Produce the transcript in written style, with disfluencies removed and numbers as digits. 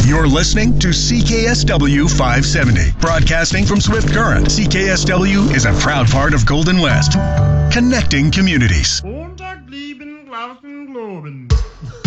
You're listening to CKSW 570, broadcasting from Swift Current. CKSW is a proud part of Golden West, connecting communities.